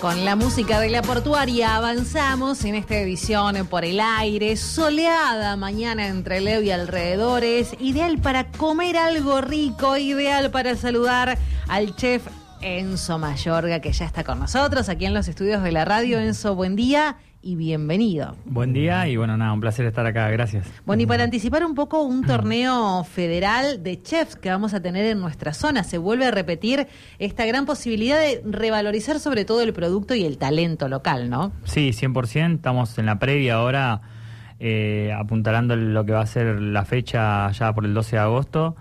Con la música de la portuaria avanzamos en esta edición por el aire, soleada mañana entre Leo y alrededores, ideal para comer algo rico, ideal para saludar al chef Enzo Mayorga, que ya está con nosotros aquí en los estudios de la radio. Enzo, buen día y bienvenido. Buen día y bueno, nada, un placer estar acá, gracias. Bueno, y para anticipar un poco un torneo federal de chefs que vamos a tener en nuestra zona, se vuelve a repetir esta gran posibilidad de revalorizar sobre todo el producto y el talento local, ¿no? Sí, 100%, estamos en la previa ahora, apuntalando lo que va a ser la fecha ya por el 12 de agosto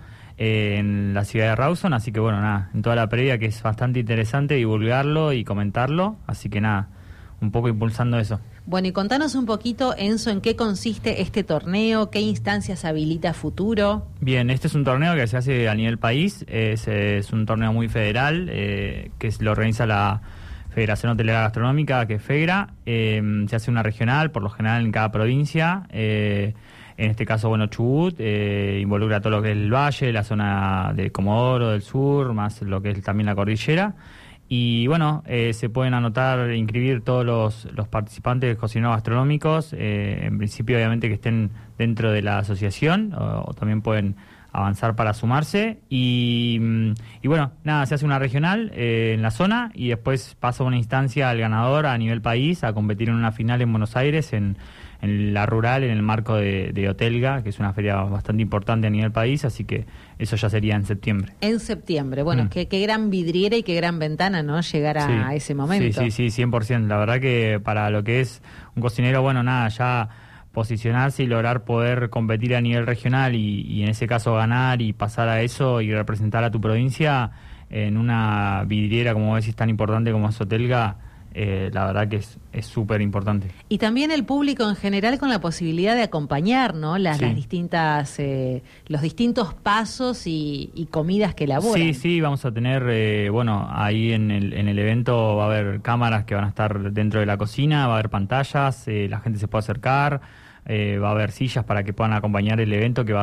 en la ciudad de Rawson, así que bueno, nada, en toda la previa, que es bastante interesante divulgarlo y comentarlo, así que nada, un poco impulsando eso. Bueno, y contanos un poquito, Enzo, en qué consiste este torneo, qué instancias habilita a futuro. Bien, este es un torneo que se hace a nivel país, es un torneo muy federal, que lo organiza la Federación Hotelera Gastronómica, que es FEGRA, se hace una regional, por lo general en cada provincia, en este caso, bueno, Chubut, involucra todo lo que es el valle, la zona de Comodoro, del sur, más lo que es también la cordillera. Y bueno, se pueden anotar, inscribir todos los participantes cocineros gastronómicos, en principio obviamente que estén dentro de la asociación, o también pueden avanzar para sumarse. Y bueno, nada, se hace una regional en la zona y después pasa una instancia al ganador a nivel país a competir en una final en Buenos Aires, en la rural, en el marco de Hotelga, que es una feria bastante importante a nivel país, así que eso ya sería en septiembre. En septiembre, bueno, qué gran vidriera y qué gran ventana, ¿no? Llegar a ese momento. Sí, 100%. La verdad que para lo que es un cocinero, bueno, nada, ya posicionarse y lograr poder competir a nivel regional y en ese caso ganar y pasar a eso y representar a tu provincia en una vidriera, como decís, tan importante como es Hotelga, la verdad que es súper importante. Y también el público en general con la posibilidad de acompañar, ¿no? Las distintas, los distintos pasos y comidas que elaboran. Sí, vamos a tener, bueno, ahí en el evento va a haber cámaras que van a estar dentro de la cocina, va a haber pantallas, la gente se puede acercar, va a haber sillas para que puedan acompañar el evento, que va